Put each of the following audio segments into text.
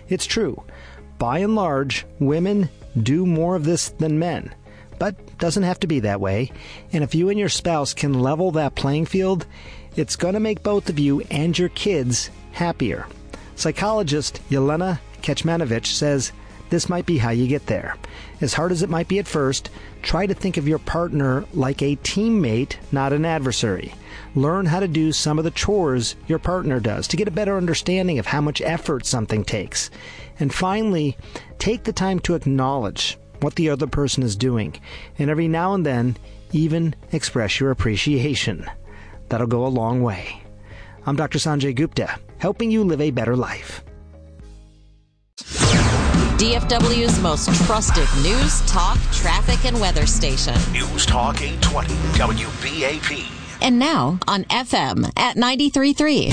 It's true. By and large, women do more of this than men. But doesn't have to be that way. And if you and your spouse can level that playing field, it's going to make both of you and your kids happier. Psychologist Yelena Kecmanovic says this might be how you get there. As hard as it might be at first, try to think of your partner like a teammate, not an adversary. Learn how to do some of the chores your partner does to get a better understanding of how much effort something takes. And finally, take the time to acknowledge what the other person is doing, and every now and then, even express your appreciation. That'll go a long way. I'm Dr. Sanjay Gupta, helping you live a better life. DFW's most trusted news, talk, traffic, and weather station. News Talk 820 WBAP. And now on FM at 93.3.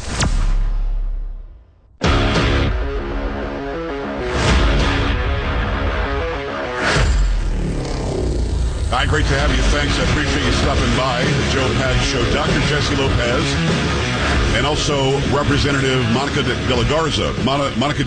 Hi, great to have you. Thanks. I appreciate you stopping by the Joe Pags Show. Dr. Jesse Lopez and also Representative Monica De La Garza. Monica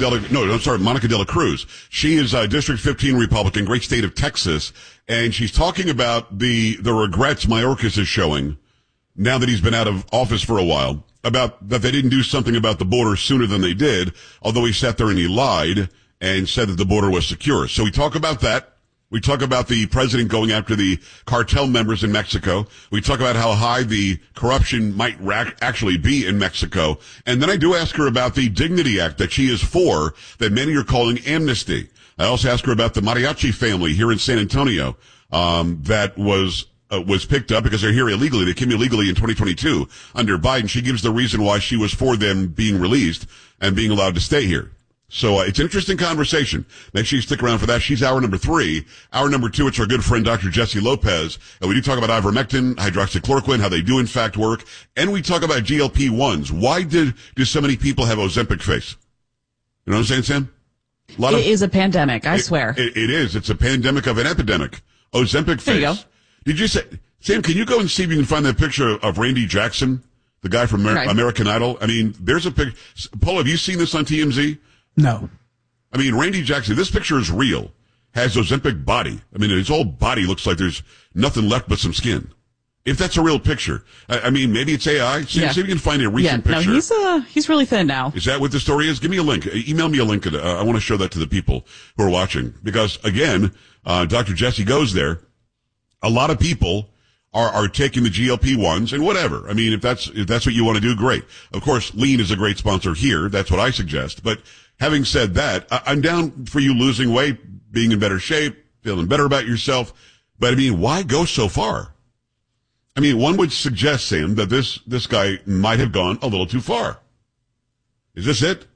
De La Cruz. She is a District 15 Republican, great state of Texas, and she's talking about the regrets Mayorkas is showing now that he's been out of office for a while, about that they didn't do something about the border sooner than they did, although he sat there and he lied and said that the border was secure. So we talk about that. We talk about the president going after the cartel members in Mexico. We talk about how high the corruption might actually be in Mexico. And then I do ask her about the Dignity Act that she is for, that many are calling amnesty. I also ask her about the mariachi family here in San Antonio, that was picked up because they're here illegally. They came illegally in 2022 under Biden. She gives the reason why she was for them being released and being allowed to stay here. So it's an interesting conversation. Make sure you stick around for that. She's hour number 3. Hour number 2, it's our good friend Dr. Jesse Lopez. And we do talk about ivermectin, hydroxychloroquine, how they do in fact work. And we talk about GLP-1s. Why do so many people have Ozempic face? You know what I'm saying, Sam? It is a pandemic, I swear. It is. It's a pandemic of an epidemic. Ozempic face. There you go. Did you say, Sam, can you go and see if you can find that picture of Randy Jackson, the guy from American Idol? I mean, there's a picture. Paul, have you seen this on TMZ? No. I mean, Randy Jackson, this picture is real. Has Ozempic body. I mean, his whole body looks like there's nothing left but some skin. If that's a real picture. I mean, maybe it's AI. See if you can find a recent picture. No, he's really thin now. Is that what the story is? Give me a link. Email me a link. I want to show that to the people who are watching. Because, again, Dr. Jesse goes there. A lot of people are taking the GLP-1s and whatever. I mean, if that's what you want to do, great. Of course, Lean is a great sponsor here. That's what I suggest. But having said that, I'm down for you losing weight, being in better shape, feeling better about yourself. But I mean, why go so far? I mean, one would suggest, Sam, that this guy might have gone a little too far. Is this it?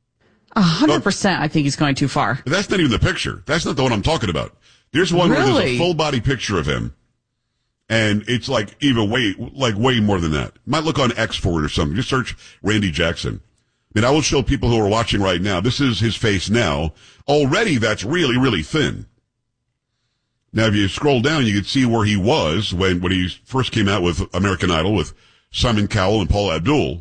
100%, I think he's going too far. That's not even the picture. That's not the one I'm talking about. There's one where there's a full body picture of him. And it's like even way more than that. Might look on X for it or something. Just search Randy Jackson. I mean, I will show people who are watching right now. This is his face now. Already that's really, really thin. Now, if you scroll down, you can see where he was when he first came out with American Idol with Simon Cowell and Paula Abdul.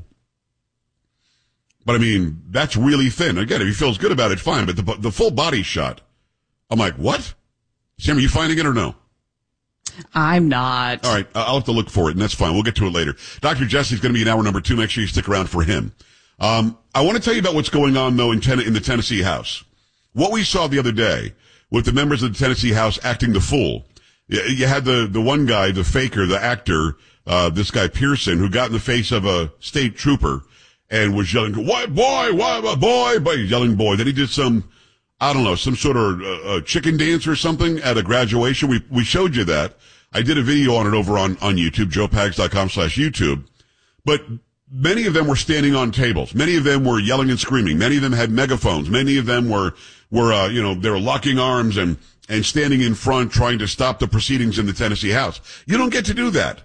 But I mean, that's really thin. Again, if he feels good about it, fine. But the full body shot, I'm like, what? Sam, are you finding it or no? I'm not. All right, I'll have to look for it, and that's fine. We'll get to it later. Dr. Jesse's going to be in hour number 2. Make sure you stick around for him. I want to tell you about what's going on, though, in the Tennessee House. What we saw the other day with the members of the Tennessee House acting the fool. You had the one guy, the faker, the actor, this guy Pearson, who got in the face of a state trooper and was yelling, "White boy, white boy," but yelling boy. Then he did some sort of chicken dance or something at a graduation. We showed you that. I did a video on it over on YouTube, joepags.com/YouTube. But many of them were standing on tables. Many of them were yelling and screaming. Many of them had megaphones. Many of them were they were locking arms and standing in front trying to stop the proceedings in the Tennessee House. You don't get to do that.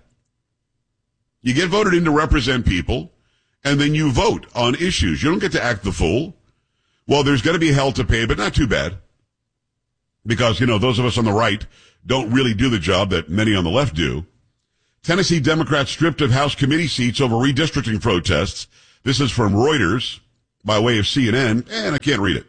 You get voted in to represent people, and then you vote on issues. You don't get to act the fool. Well, there's going to be hell to pay, but not too bad. Because, those of us on the right don't really do the job that many on the left do. Tennessee Democrats stripped of House committee seats over redistricting protests. This is from Reuters. by way of CNN, and I can't read it.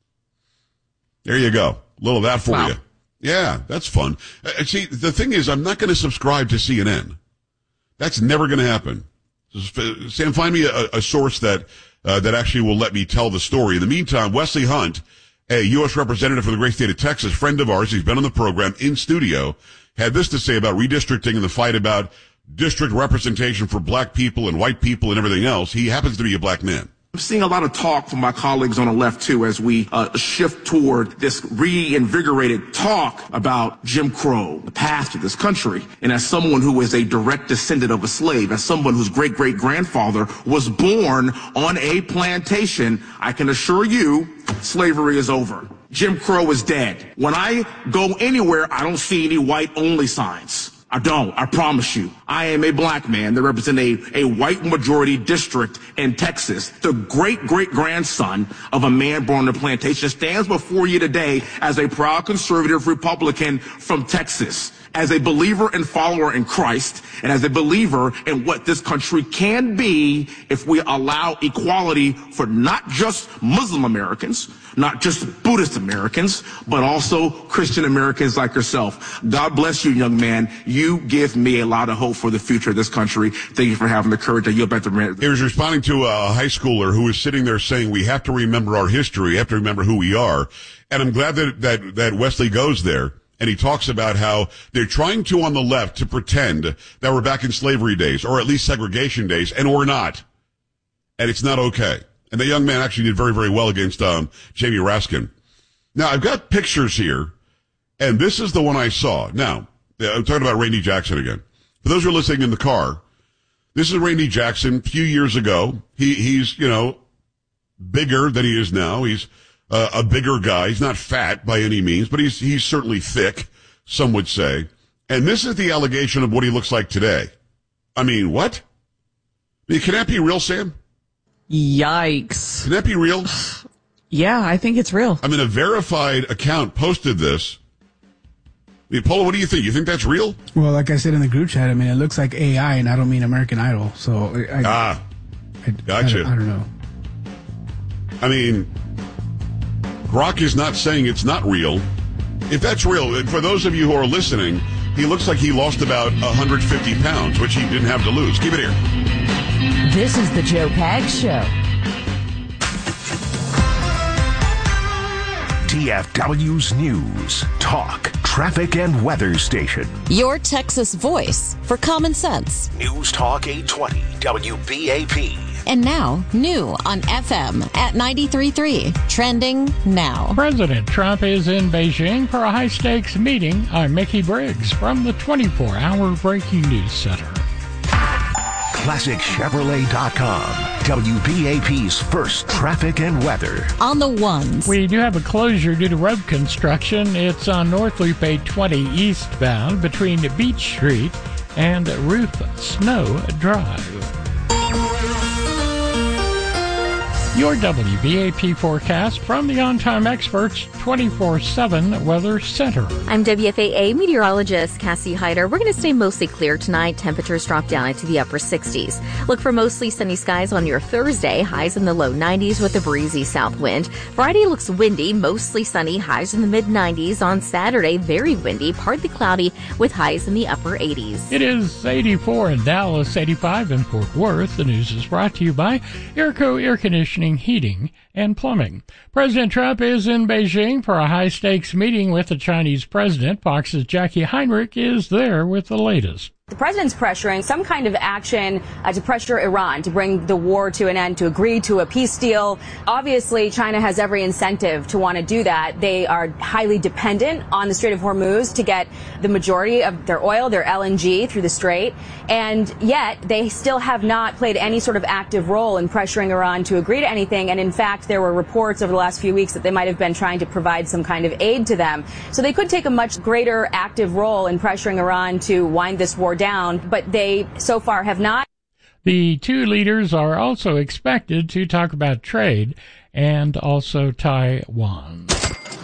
There you go. A little of that for you. Yeah, that's fun. See, the thing is, I'm not going to subscribe to CNN. That's never going to happen. Sam, find me a source that actually will let me tell the story. In the meantime, Wesley Hunt, a U.S. representative for the great state of Texas, friend of ours, he's been on the program in studio, had this to say about redistricting and the fight about district representation for black people and white people and everything else. He happens to be a black man. I'm seeing a lot of talk from my colleagues on the left, too, as we shift toward this reinvigorated talk about Jim Crow, the past of this country. And as someone who is a direct descendant of a slave, as someone whose great-great-grandfather was born on a plantation, I can assure you slavery is over. Jim Crow is dead. When I go anywhere, I don't see any white-only signs. I don't. I promise you. I am a black man that represents a white majority district in Texas. The great-great-grandson of a man born on a plantation stands before you today as a proud conservative Republican from Texas, as a believer and follower in Christ, and as a believer in what this country can be if we allow equality for not just Muslim Americans, not just Buddhist Americans, but also Christian Americans like yourself. God bless you, young man. You give me a lot of hope for the future of this country. Thank you for having the courage that you'll bet the... He was responding to a high schooler who was sitting there saying, we have to remember our history, we have to remember who we are. And I'm glad that Wesley goes there. And he talks about how they're trying to, on the left, to pretend that we're back in slavery days, or at least segregation days, and we're not. And it's not okay. And the young man actually did very, very well against Jamie Raskin. Now, I've got pictures here, and this is the one I saw. Now, I'm talking about Randy Jackson again. For those who are listening in the car, this is Randy Jackson a few years ago. He's, bigger than he is now. He's a bigger guy. He's not fat by any means, but he's certainly thick, some would say. And this is the allegation of what he looks like today. I mean, what? Can that be real, Sam? Yikes. Can that be real? Yeah, I think it's real. I mean, a verified account posted this. I mean, Paula, what do you think? You think that's real? Well, like I said in the group chat, I mean, it looks like AI, and I don't mean American Idol. So gotcha. I don't know. I mean, Grok is not saying it's not real. If that's real, for those of you who are listening, he looks like he lost about 150 pounds, which he didn't have to lose. Keep it here. This is the Joe Pags Show. TFW's News, Talk, Traffic, and Weather Station. Your Texas voice for common sense. News Talk 820, WBAP. And now, new on FM at 93.3. Trending now. President Trump is in Beijing for a high-stakes meeting. I'm Mickey Briggs from the 24-hour Breaking News Center. ClassicChevrolet.com, WBAP's first traffic and weather. On the ones. We do have a closure due to road construction. It's on North Loop 820 eastbound between Beach Street and Ruth Snow Drive. Your WBAP forecast from the On-Time Experts 24/7 Weather Center. I'm WFAA meteorologist Cassie Hyder. We're going to stay mostly clear tonight. Temperatures drop down into the upper 60s. Look for mostly sunny skies on your Thursday. Highs in the low 90s with a breezy south wind. Friday looks windy, mostly sunny. Highs in the mid 90s. On Saturday, very windy, partly cloudy with highs in the upper 80s. It is 84 in Dallas, 85 in Fort Worth. The news is brought to you by Airco Air Conditioning, Heating, and Plumbing. President Trump is in Beijing for a high-stakes meeting with the Chinese president. Fox's Jackie Heinrich is there with the latest. The president's pressuring some kind of action to pressure Iran to bring the war to an end, to agree to a peace deal. Obviously, China has every incentive to want to do that. They are highly dependent on the Strait of Hormuz to get the majority of their oil, their LNG, through the strait. And yet, they still have not played any sort of active role in pressuring Iran to agree to anything. And in fact, there were reports over the last few weeks that they might have been trying to provide some kind of aid to them. So they could take a much greater active role in pressuring Iran to wind this war down, but they so far have not. The two leaders are also expected to talk about trade and also Taiwan.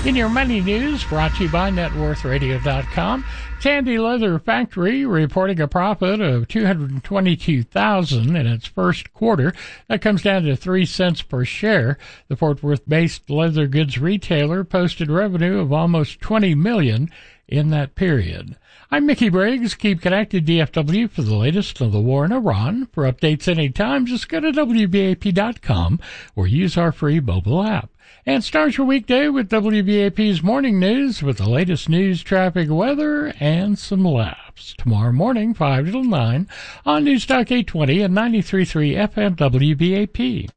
In your money news, brought to you by NetWorthRadio.com, Tandy Leather Factory reporting a profit of $222,000 in its first quarter. That comes down to 3 cents per share. The Fort Worth-based leather goods retailer posted revenue of almost $20 million in that period. I'm Mickey Briggs. Keep connected, DFW, for the latest on the war in Iran. For updates anytime, just go to WBAP.com or use our free mobile app. And start your weekday with WBAP's Morning News with the latest news, traffic, weather, and some laughs. Tomorrow morning, 5 till 9 on Newstalk 820 and 93.3 FM WBAP.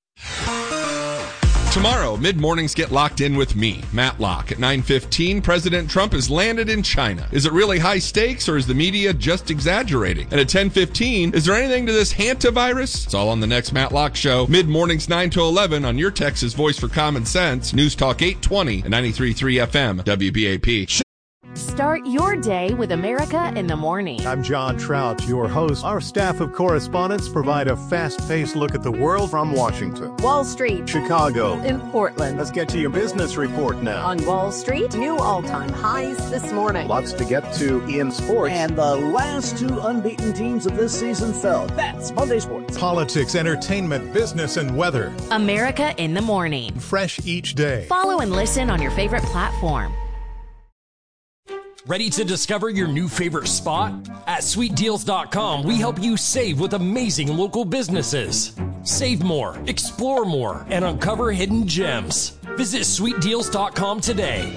Tomorrow, mid-mornings get locked in with me, Matt Locke. At 9:15, President Trump has landed in China. Is it really high stakes, or is the media just exaggerating? And at 10:15, is there anything to this hantavirus? It's all on the next Matt Locke Show. Mid-mornings 9 to 11 on your Texas Voice for Common Sense, News Talk 820 and 93.3 FM, WBAP. Start your day with America in the Morning. I'm John Trout, your host. Our staff of correspondents provide a fast-paced look at the world from Washington, Wall Street, Chicago, and Portland. Let's get to your business report now. On Wall Street, new all-time highs this morning. Lots to get to in sports. And the last two unbeaten teams of this season fell. That's Monday Sports. Politics, entertainment, business, and weather. America in the Morning. Fresh each day. Follow and listen on your favorite platform. Ready to discover your new favorite spot? At SweetDeals.com, we help you save with amazing local businesses. Save more, explore more, and uncover hidden gems. Visit SweetDeals.com today.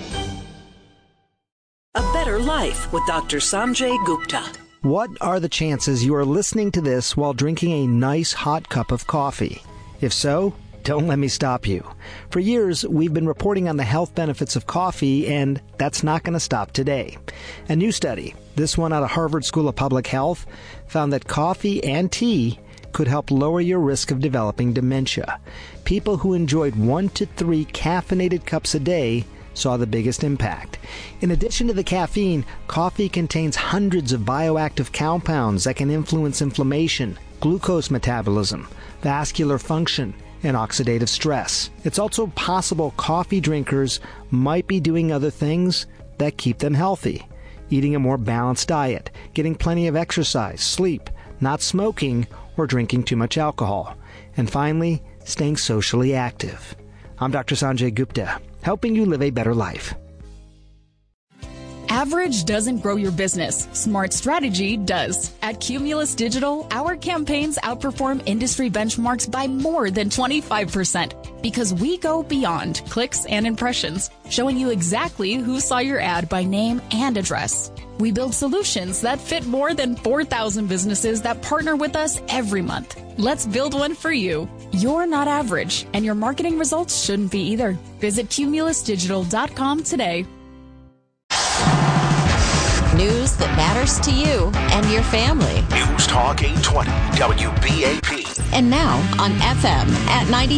A Better Life with Dr. Sanjay Gupta. What are the chances you are listening to this while drinking a nice hot cup of coffee? If so, don't let me stop you. For years, we've been reporting on the health benefits of coffee, and that's not going to stop today. A new study, this one out of Harvard School of Public Health, found that coffee and tea could help lower your risk of developing dementia. People who enjoyed 1 to 3 caffeinated cups a day saw the biggest impact. In addition to the caffeine, coffee contains hundreds of bioactive compounds that can influence inflammation, glucose metabolism, vascular function, and oxidative stress. It's also possible coffee drinkers might be doing other things that keep them healthy. Eating a more balanced diet, getting plenty of exercise, sleep, not smoking, or drinking too much alcohol. And finally, staying socially active. I'm Dr. Sanjay Gupta, helping you live a better life. Average doesn't grow your business. Smart strategy does. At Cumulus Digital, our campaigns outperform industry benchmarks by more than 25% because we go beyond clicks and impressions, showing you exactly who saw your ad by name and address. We build solutions that fit more than 4,000 businesses that partner with us every month. Let's build one for you. You're not average, and your marketing results shouldn't be either. Visit cumulusdigital.com today. News that matters to you and your family. News Talk 820 WBAP. And now on FM at 90.